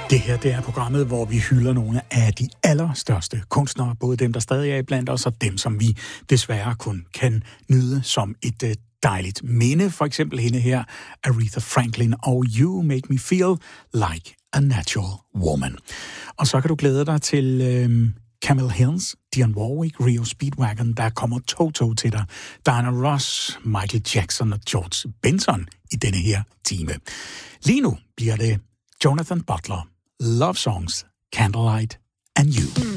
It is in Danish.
Det her, det er programmet, hvor vi hylder nogle af de allerstørste kunstnere, både dem, der stadig er blandt os, og dem, som vi desværre kun kan nyde som et dejligt minde. For eksempel hende her, Aretha Franklin, og You Make Me Feel Like a Natural Woman. Og så kan du glæde dig til Camille Hills, Dionne Warwick, Rio Speedwagon, der kommer Toto til dig, Diana Ross, Michael Jackson og George Benson i denne her time. Lige nu bliver det Jonathan Butler, Love Songs, Candlelight and You.